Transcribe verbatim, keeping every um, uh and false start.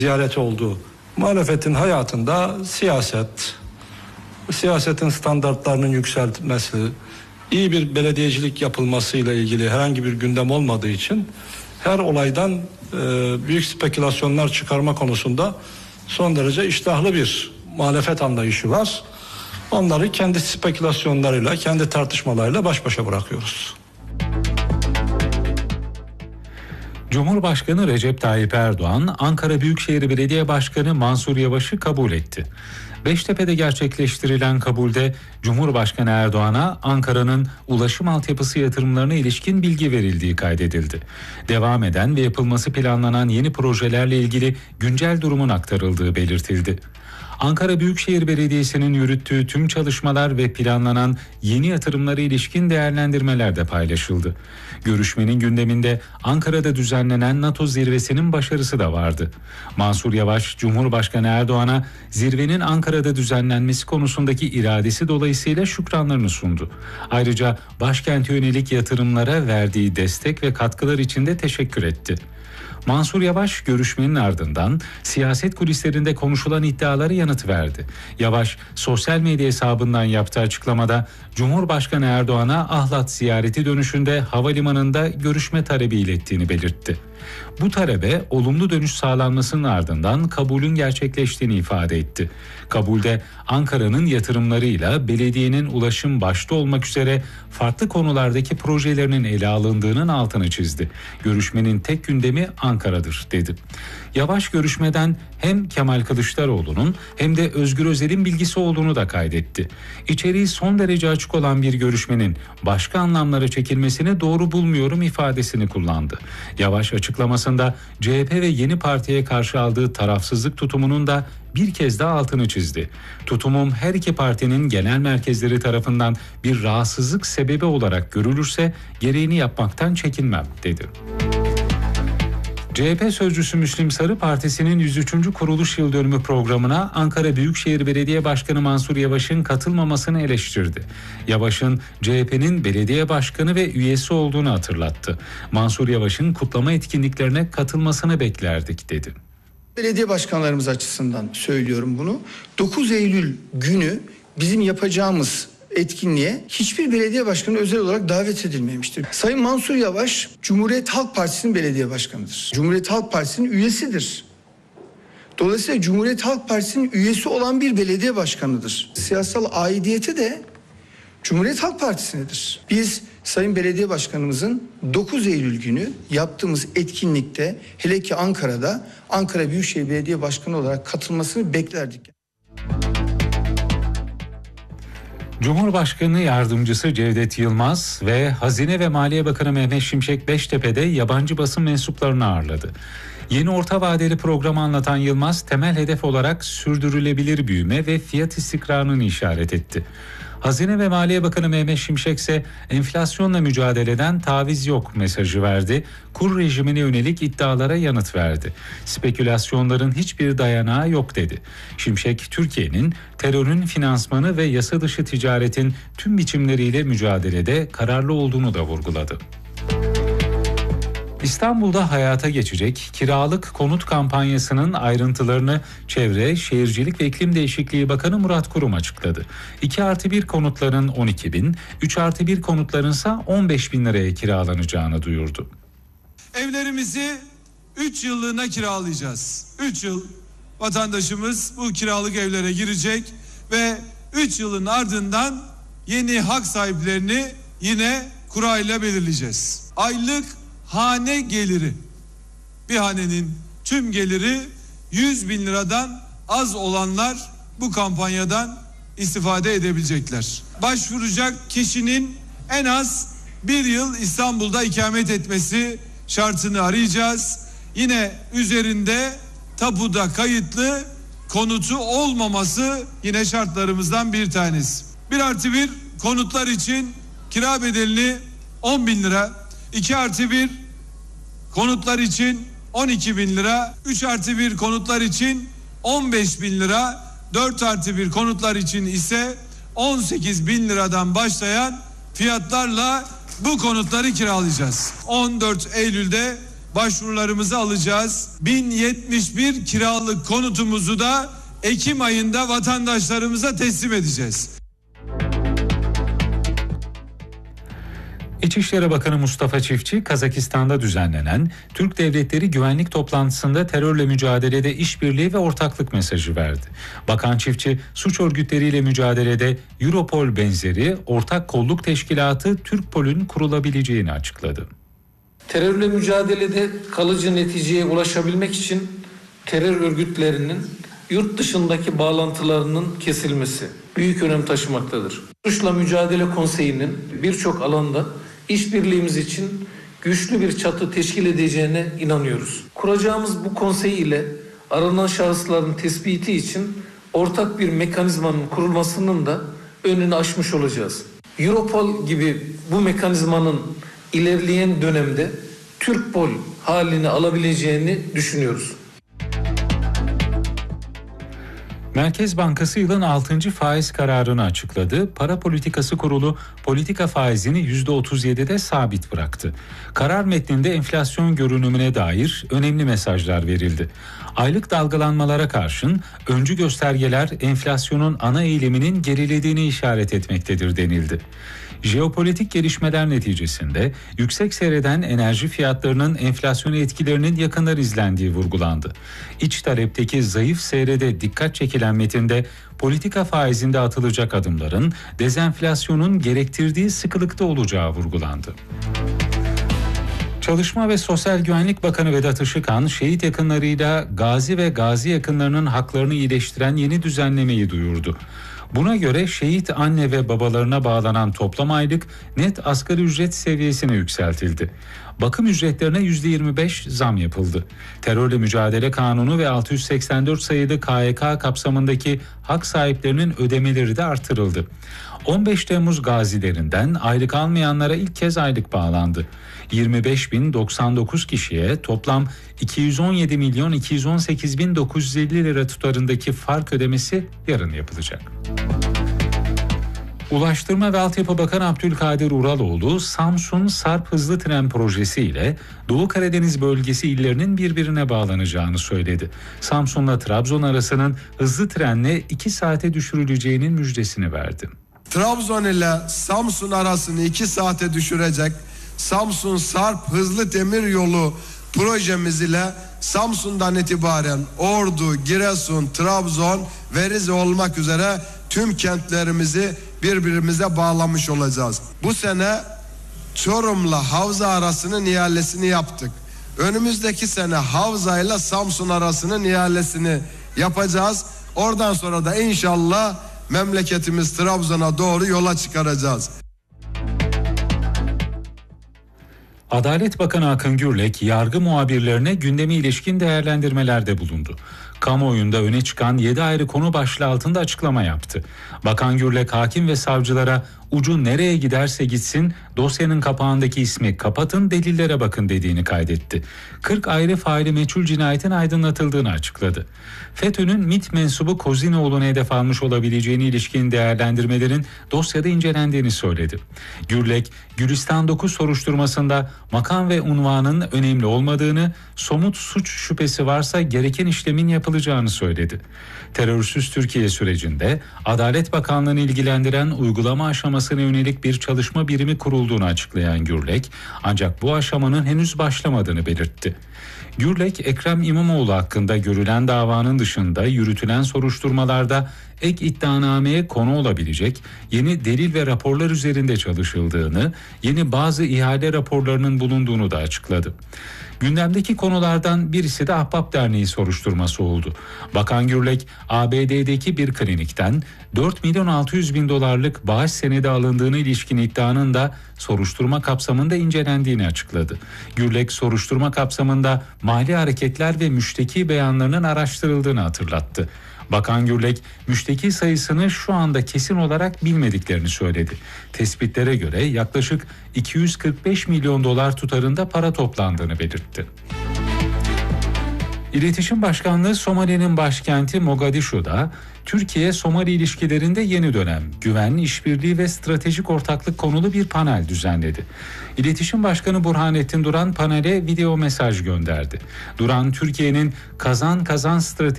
ziyareti oldu. Muhalefetin hayatında siyaset, siyasetin standartlarının yükseltmesi, iyi bir belediyecilik yapılmasıyla ilgili herhangi bir gündem olmadığı için her olaydan e, büyük spekülasyonlar çıkarma konusunda son derece iştahlı bir muhalefet anlayışı var. Onları kendi spekülasyonlarıyla, kendi tartışmalarıyla baş başa bırakıyoruz. Cumhurbaşkanı Recep Tayyip Erdoğan, Ankara Büyükşehir Belediye Başkanı Mansur Yavaş'ı kabul etti. Beştepe'de gerçekleştirilen kabulde Cumhurbaşkanı Erdoğan'a Ankara'nın ulaşım altyapısı yatırımlarına ilişkin bilgi verildiği kaydedildi. Devam eden ve yapılması planlanan yeni projelerle ilgili güncel durumun aktarıldığı belirtildi. Ankara Büyükşehir Belediyesi'nin yürüttüğü tüm çalışmalar ve planlanan yeni yatırımlara ilişkin değerlendirmeler de paylaşıldı. Görüşmenin gündeminde Ankara'da düzenlenen NATO zirvesinin başarısı da vardı. Mansur Yavaş, Cumhurbaşkanı Erdoğan'a zirvenin Ankara'da düzenlenmesi konusundaki iradesi dolayısıyla şükranlarını sundu. Ayrıca başkente yönelik yatırımlara verdiği destek ve katkılar için de teşekkür etti. Mansur Yavaş görüşmenin ardından siyaset kulislerinde konuşulan iddialara yanıt verdi. Yavaş sosyal medya hesabından yaptığı açıklamada Cumhurbaşkanı Erdoğan'a Ahlat ziyareti dönüşünde havalimanında görüşme talebi ilettiğini belirtti. Bu talebe olumlu dönüş sağlanmasının ardından kabulün gerçekleştiğini ifade etti. Kabulde Ankara'nın yatırımlarıyla belediyenin ulaşım başta olmak üzere farklı konulardaki projelerinin ele alındığının altını çizdi. Görüşmenin tek gündemi Ankara'dır dedi. Yavaş görüşmeden hem Kemal Kılıçdaroğlu'nun hem de Özgür Özel'in bilgisi olduğunu da kaydetti. İçeriği son derece açık olan bir görüşmenin başka anlamlara çekilmesini doğru bulmuyorum ifadesini kullandı. Yavaş açıklamasında C H P ve Yeni Parti'ye karşı aldığı tarafsızlık tutumunun da bir kez daha altını çizdi. Tutumum her iki partinin genel merkezleri tarafından bir rahatsızlık sebebi olarak görülürse gereğini yapmaktan çekinmem dedi. C H P sözcüsü Müslim Sarı Partisi'nin yüz üçüncü kuruluş yıl dönümü programına Ankara Büyükşehir Belediye Başkanı Mansur Yavaş'ın katılmamasını eleştirdi. Yavaş'ın C H P'nin belediye başkanı ve üyesi olduğunu hatırlattı. Mansur Yavaş'ın kutlama etkinliklerine katılmasını beklerdik dedi. Belediye başkanlarımız açısından söylüyorum bunu. dokuz Eylül günü bizim yapacağımız etkinliğe hiçbir belediye başkanı özel olarak davet edilmemiştir. Sayın Mansur Yavaş, Cumhuriyet Halk Partisi'nin belediye başkanıdır. Cumhuriyet Halk Partisi'nin üyesidir. Dolayısıyla Cumhuriyet Halk Partisi'nin üyesi olan bir belediye başkanıdır. Siyasal aidiyeti de Cumhuriyet Halk Partisi'nedir. Biz Sayın Belediye Başkanımızın dokuz Eylül günü yaptığımız etkinlikte, hele ki Ankara'da Ankara Büyükşehir Belediye Başkanı olarak katılmasını beklerdik. Cumhurbaşkanı Yardımcısı Cevdet Yılmaz ve Hazine ve Maliye Bakanı Mehmet Şimşek Beştepe'de yabancı basın mensuplarını ağırladı. Yeni orta vadeli programı anlatan Yılmaz, temel hedef olarak sürdürülebilir büyüme ve fiyat istikrarını işaret etti. Hazine ve Maliye Bakanı Mehmet Şimşek ise enflasyonla mücadeleden taviz yok mesajı verdi. Kur rejimine yönelik iddialara yanıt verdi. Spekülasyonların hiçbir dayanağı yok dedi. Şimşek, Türkiye'nin terörün finansmanı ve yasa dışı ticaretin tüm biçimleriyle mücadelede kararlı olduğunu da vurguladı. İstanbul'da hayata geçecek kiralık konut kampanyasının ayrıntılarını Çevre, Şehircilik ve İklim Değişikliği Bakanı Murat Kurum açıkladı. iki artı bir konutların on iki bin, üç artı bir konutlarınsa on beş bin liraya kiralanacağını duyurdu. Evlerimizi üç yıllığına kiralayacağız. üç yıl vatandaşımız bu kiralık evlere girecek ve üç yılın ardından yeni hak sahiplerini yine kurayla belirleyeceğiz. Aylık hane geliri, bir hanenin tüm geliri yüz bin liradan az olanlar bu kampanyadan istifade edebilecekler. Başvuracak kişinin en az bir yıl İstanbul'da ikamet etmesi şartını arayacağız. Yine üzerinde tapuda kayıtlı konutu olmaması yine şartlarımızdan bir tanesi. Bir artı bir konutlar için kira bedelini on bin lira, iki artı bir konutlar için on iki bin lira, üç artı bir konutlar için on beş bin lira, dört artı bir konutlar için ise on sekiz bin liradan başlayan fiyatlarla bu konutları kiralayacağız. on dört Eylül'de başvurularımızı alacağız. bin yetmiş bir kiralık konutumuzu da Ekim ayında vatandaşlarımıza teslim edeceğiz. İçişleri Bakanı Mustafa Çiftçi, Kazakistan'da düzenlenen Türk Devletleri Güvenlik Toplantısı'nda terörle mücadelede işbirliği ve ortaklık mesajı verdi. Bakan Çiftçi, suç örgütleriyle mücadelede Europol benzeri ortak kolluk teşkilatı Türkpol'ün kurulabileceğini açıkladı. Terörle mücadelede kalıcı neticeye ulaşabilmek için terör örgütlerinin yurt dışındaki bağlantılarının kesilmesi büyük önem taşımaktadır. Suçla Mücadele Konseyi'nin birçok alanda işbirliğimiz için güçlü bir çatı teşkil edeceğine inanıyoruz. Kuracağımız bu konsey ile aranan şahısların tespiti için ortak bir mekanizmanın kurulmasının da önünü açmış olacağız. Europol gibi bu mekanizmanın ilerleyen dönemde Türkpol halini alabileceğini düşünüyoruz. Merkez Bankası yılın altıncı faiz kararını açıkladı. Para Politikası Kurulu politika faizini yüzde otuz yedide sabit bıraktı. Karar metninde enflasyon görünümüne dair önemli mesajlar verildi. Aylık dalgalanmalara karşın öncü göstergeler enflasyonun ana eğiliminin gerilediğini işaret etmektedir denildi. Jeopolitik gelişmeler neticesinde yüksek seyreden enerji fiyatlarının enflasyona etkilerinin yakından izlendiği vurgulandı. İç talepteki zayıf seyrede dikkat çekilen metinde politika faizinde atılacak adımların dezenflasyonun gerektirdiği sıkılıkta olacağı vurgulandı. Çalışma ve Sosyal Güvenlik Bakanı Vedat Işıkhan, şehit yakınlarıyla gazi ve gazi yakınlarının haklarını iyileştiren yeni düzenlemeyi duyurdu. Buna göre şehit anne ve babalarına bağlanan toplam aylık net asgari ücret seviyesine yükseltildi. Bakım ücretlerine yüzde yirmi beş zam yapıldı. Terörle Mücadele Kanunu ve altı yüz seksen dört sayılı K Y K kapsamındaki hak sahiplerinin ödemeleri de artırıldı. on beş Temmuz gazilerinden aylık almayanlara ilk kez aylık bağlandı. yirmi beş bin doksan dokuz kişiye toplam iki yüz on yedi milyon iki yüz on sekiz bin dokuz yüz elli lira tutarındaki fark ödemesi yarın yapılacak. Ulaştırma ve Altyapı Bakanı Abdülkadir Uraloğlu, Samsun Sarp Hızlı Tren Projesi ile Doğu Karadeniz bölgesi illerinin birbirine bağlanacağını söyledi. Samsun'la Trabzon arasının hızlı trenle iki saate düşürüleceğinin müjdesini verdi. Trabzon ile Samsun arasını iki saate düşürecek Samsun Sarp Hızlı Demir Yolu projemiz ile Samsun'dan itibaren Ordu, Giresun, Trabzon ve Rize olmak üzere tüm kentlerimizi birbirimize bağlamış olacağız. Bu sene Çorum'la Havza arasının ihalesini yaptık. Önümüzdeki sene Havza ile Samsun arasının ihalesini yapacağız. Oradan sonra da inşallah memleketimiz Trabzon'a doğru yola çıkaracağız. Adalet Bakanı Akın Gürlek, yargı muhabirlerine gündeme ilişkin değerlendirmelerde bulundu. Kamuoyunda öne çıkan yedi ayrı konu başlığı altında açıklama yaptı. Bakan Gürlek, hakim ve savcılara ucu nereye giderse gitsin dosyanın kapağındaki ismi kapatın, delillere bakın dediğini kaydetti. kırk ayrı faili meçhul cinayetin aydınlatıldığını açıkladı. FETÖ'nün MİT mensubu Kozinoğlu'na hedef almış olabileceğine ilişkin değerlendirmelerin dosyada incelendiğini söyledi. Gürlek, Gülistan dokuz soruşturmasında makam ve unvanın önemli olmadığını, somut suç şüphesi varsa gereken işlemin yapılacağını söyledi. Terörsüz Türkiye sürecinde Adalet Bakanlığı'nı ilgilendiren uygulama aşamasına yönelik bir çalışma birimi kurulduğunu açıklayan Gürlek, ancak bu aşamanın henüz başlamadığını belirtti. Gürlek, Ekrem İmamoğlu hakkında görülen davanın dışında yürütülen soruşturmalarda ek iddianameye konu olabilecek yeni delil ve raporlar üzerinde çalışıldığını, yeni bazı ihale raporlarının bulunduğunu da açıkladı. Gündemdeki konulardan birisi de Ahbap Derneği soruşturması oldu. Bakan Gürlek, A B D'deki bir klinikten dört milyon altı yüz bin dolarlık bağış senedi alındığına ilişkin iddianın da soruşturma kapsamında incelendiğini açıkladı. Gürlek, soruşturma kapsamında mali hareketler ve müşteki beyanlarının araştırıldığını hatırlattı. Bakan Gürlek, müşteki sayısını şu anda kesin olarak bilmediklerini söyledi. Tespitlere göre yaklaşık iki yüz kırk beş milyon dolar tutarında para toplandığını belirtti. İletişim Başkanlığı Somali'nin başkenti Mogadishu'da Türkiye-Somali ilişkilerinde yeni dönem, güven, işbirliği ve stratejik ortaklık konulu bir panel düzenledi. İletişim Başkanı Burhanettin Duran panele video mesaj gönderdi. Duran, Türkiye'nin kazan kazan stratejisi